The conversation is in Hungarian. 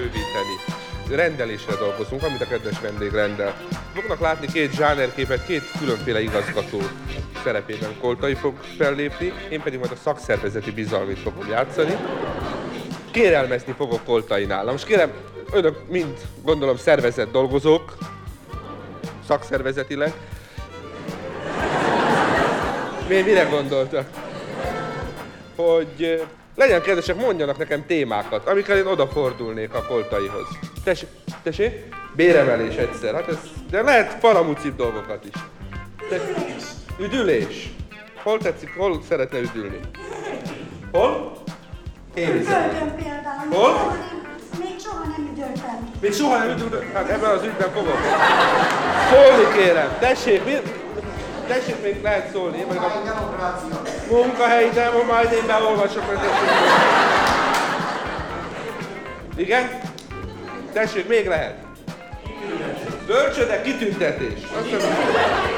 bővíteni. Rendelésre dolgozunk, amit a kedves vendég rendel. Fognak látni két zsánerképet, két különféle igazgató szerepében Koltai fog fellépni, én pedig majd a szakszervezeti bizalmit fogom játszani. Kérelmezni fogok Koltainál. Most kérem, önök mind, gondolom, szervezett dolgozók, szakszervezetileg. Mire gondoltak? Hogy legyen kedvesek, mondjanak nekem témákat, amikkel én odafordulnék a Koltaihoz. Tessék? Béremelés egyszer, hát ez, de lehet paramúcibb dolgokat is. Üdülés. Hol tetszik, hol szeretne üdülni? Hol? Én Földön például. Hol? Még soha nem üdültem. Még soha nem üdültem? Hát ebben az ügyben fogok. Szólni kérem, tessék, tessék, még lehet szólni. Én Munkahelyi demokrácia. Munkahelyi demo, majd én beolvasok. Igen? Tessék, még lehet. Bölcsödek kitüntetés. Azt mondom.